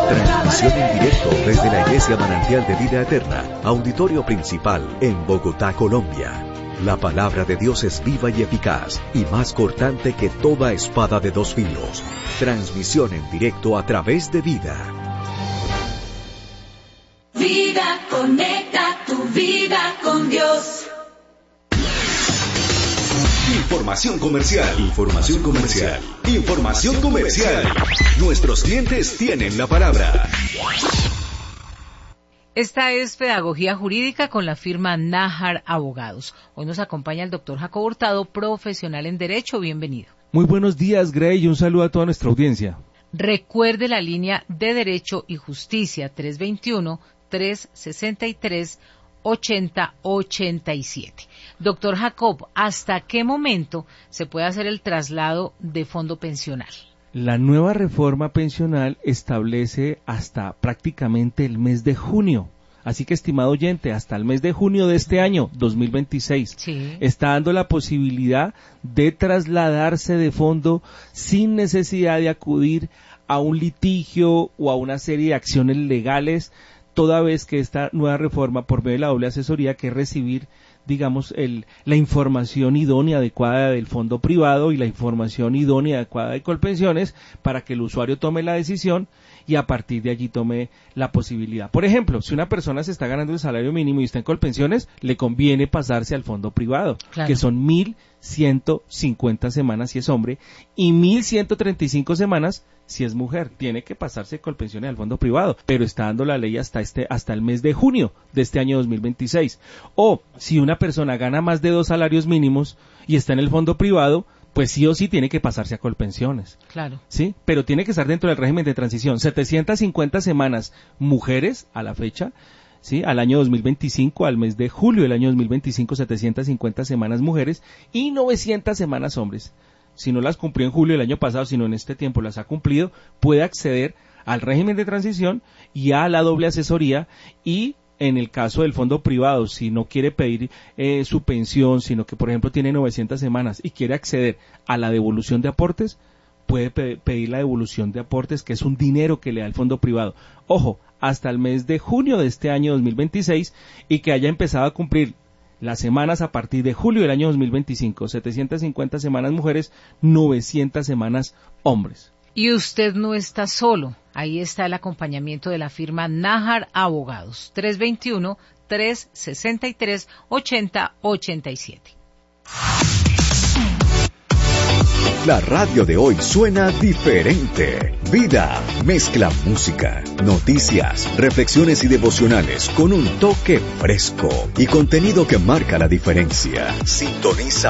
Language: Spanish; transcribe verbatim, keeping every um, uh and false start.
Transmisión en directo desde la Iglesia Manantial de Vida Eterna, auditorio principal en Bogotá, Colombia. La palabra de Dios es viva y eficaz y más cortante que toda espada de dos filos. Transmisión en directo a través de Vida. Vida, conecta tu vida con Dios. Información comercial. Información comercial. Información comercial. Nuestros clientes tienen la palabra. Esta es Pedagogía Jurídica con la firma Nájar Abogados. Hoy nos acompaña el doctor Jacob Hurtado, profesional en Derecho. Bienvenido. Muy buenos días, Grey, y un saludo a toda nuestra audiencia. Recuerde la línea de Derecho y Justicia tres veintiuno, tres sesenta y tres, ochenta ochenta y siete. Doctor Jacob, ¿hasta qué momento se puede hacer el traslado de fondo pensional? La nueva reforma pensional establece hasta prácticamente el mes de junio. Así que, estimado oyente, hasta el mes de junio de este año, dos mil veintiséis, sí, está dando la posibilidad de trasladarse de fondo sin necesidad de acudir a un litigio o a una serie de acciones legales, toda vez que esta nueva reforma, por medio de la doble asesoría, que es recibir, digamos, el, la información idónea adecuada del fondo privado y la información idónea adecuada de Colpensiones, para que el usuario tome la decisión y a partir de allí tome la posibilidad. Por ejemplo, si una persona se está ganando el salario mínimo y está en Colpensiones, le conviene pasarse al fondo privado, claro, que son mil ciento cincuenta semanas si es hombre y mil ciento treinta y cinco semanas si es mujer. Tiene que pasarse Colpensiones al fondo privado, pero está dando la ley hasta este hasta el mes de junio de este año dos mil veintiséis. O si una persona gana más de dos salarios mínimos y está en el fondo privado, pues sí o sí tiene que pasarse a Colpensiones. Claro. Sí, pero tiene que estar dentro del régimen de transición. setecientas cincuenta semanas mujeres a la fecha, sí, al año dos mil veinticinco, al mes de julio del año dos mil veinticinco, setecientas cincuenta semanas mujeres y novecientas semanas hombres. Si no las cumplió en julio del año pasado, sino en este tiempo las ha cumplido, puede acceder al régimen de transición y a la doble asesoría. Y en el caso del fondo privado, si no quiere pedir eh, su pensión, sino que por ejemplo tiene novecientas semanas y quiere acceder a la devolución de aportes, puede pe- pedir la devolución de aportes, que es un dinero que le da el fondo privado. Ojo, hasta el mes de junio de este año dos mil veintiséis, y que haya empezado a cumplir las semanas a partir de julio del año dos mil veinticinco, setecientas cincuenta semanas mujeres, novecientas semanas hombres. Y usted no está solo, ahí está el acompañamiento de la firma Nájar Abogados, tres veintiuno, tres sesenta y tres, ochenta ochenta y siete. La radio de hoy suena diferente. Vida mezcla música, noticias, reflexiones y devocionales con un toque fresco y contenido que marca la diferencia. Sintoniza